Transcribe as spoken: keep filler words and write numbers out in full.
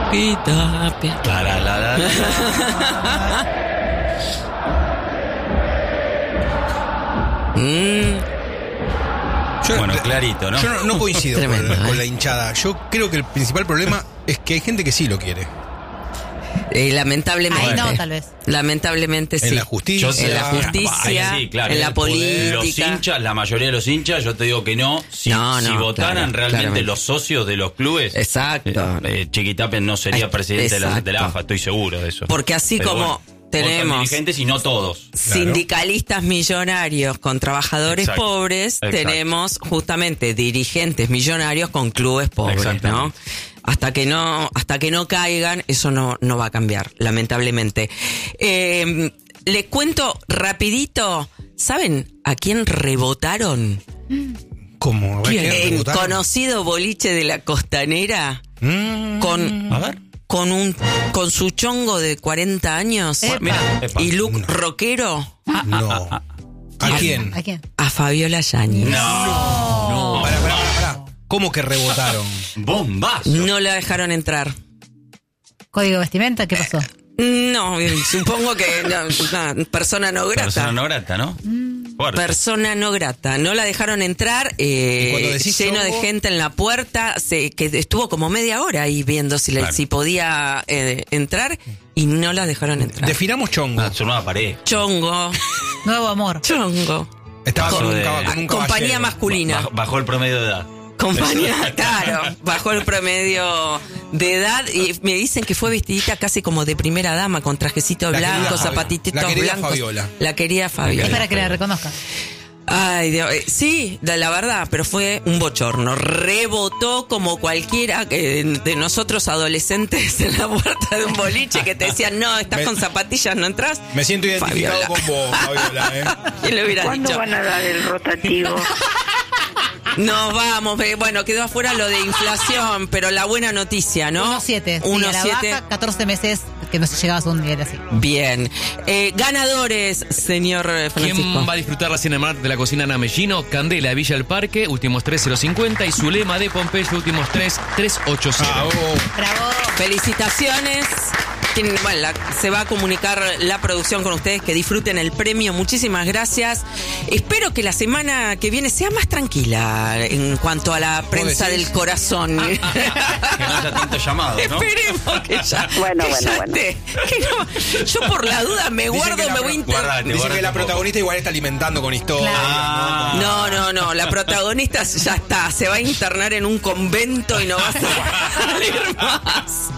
Pita, pita. La, la, la, la, la. Mm. Yo, Bueno, clarito, ¿no? Yo no, no coincido con, Tremendo, con ¿eh? la hinchada. Yo creo que el principal problema es que hay gente que sí lo quiere. Eh, lamentablemente. Ahí no, tal vez. Lamentablemente sí. En la justicia. Yo te- En la Ah, justicia, ahí sí, claro, en la el poder. Los política. hinchas, la mayoría de los hinchas, yo te digo que no. Si, No, no, si votaran claro, realmente claramente. los socios de los clubes, Exacto. eh, eh, Chiquitapia no sería Ay, presidente de la, de la exacto. A F A, estoy seguro de eso. Porque así Pero como bueno, tenemos votan dirigentes y no todos. sindicalistas millonarios con trabajadores Exacto. pobres, Exacto. tenemos justamente dirigentes millonarios con clubes pobres, ¿no? Exactamente. Hasta que no, hasta que no caigan, eso no, no va a cambiar, lamentablemente. Eh, les cuento rapidito, ¿saben a quién rebotaron? ¿Cómo? ¿A quién En rebotaron? conocido boliche de la Costanera, Mm. con, A ver. con un, con su chongo de cuarenta años Epa. Mira, epa. y look No. rockero. No. ¿A quién? ¿A quién? A Fabiola Yáñez. No. No. Pará, pará, pará, pará. ¿Cómo que rebotaron? Bombazo. No la dejaron entrar. ¿Código de vestimenta? ¿Qué pasó? No, eh, supongo que no, no, persona no grata. Persona no grata, ¿no? Fuerte. Persona no grata. No la dejaron entrar. eh, Y cuando decís lleno de chongo- gente en la puerta. Se, que estuvo como media hora ahí viendo si, le- Claro. si podía eh, entrar y no la dejaron entrar. Definamos chongo. Ah, su nueva pared. Chongo. Nuevo amor. Chongo. Estaba con un, de- caba- con un Compañía caballero. masculina. Bajó, bajó el promedio de edad. Compañía, claro, bajó el promedio de edad y me dicen que fue vestidita casi como de primera dama, con trajecito La querida blanco, Fabiola. zapatitos La querida blancos. Fabiola. La quería Es Fabiola. para que la reconozcan. Ay, Dios, eh, sí, la, la verdad, pero fue un bochorno. Rebotó como cualquiera que de nosotros adolescentes en la puerta de un boliche que te decían, no, estás Me- con zapatillas, no entras. Me siento identificado Fabiola. con vos, Fabiola, ¿eh? ¿Quién le hubiera ¿Cuándo dicho? van a dar el rotativo? Nos vamos, eh, bueno, quedó afuera lo de inflación, pero la buena noticia, ¿no? uno siete. uno Sí, a la siete. baja, catorce meses que no se llegaba a un nivel así. Bien. Eh, ganadores, señor eh, Francisco. ¿Quién va a disfrutar la cena mar de la cocina Ana Mellino? Candela de Villa del Parque, últimos tres cero cincuenta y Zulema de Pompeyo, últimos tres tres ochenta. Ah, vos. Bravo. Felicitaciones. Quien- bueno, la- se va a comunicar la producción con ustedes, que disfruten el premio. Muchísimas gracias. Espero que la semana que viene sea más tranquila en cuanto a la prensa decís? del corazón. Que no haya tanto llamado, ¿no? Esperemos que ya, Bueno, que bueno, ya bueno. esté. Que no- yo por la duda me Dicen guardo, que la me pro- voy a inter- Guardate, Dicen guardate que la un poco. protagonista igual está alimentando con historias. Ah. No, no, no, la protagonista ya está, se va a internar en un convento y no va a salir más.